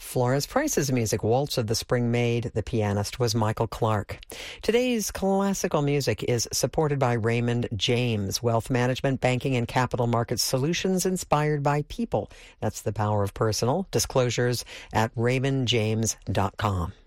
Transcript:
Flores Price's music, Waltz of the Spring Maid. The pianist was Michael Clark. Today's classical music is supported by Raymond James, wealth management, banking, and capital market solutions inspired by people. That's the power of personal. Disclosures at raymondjames.com.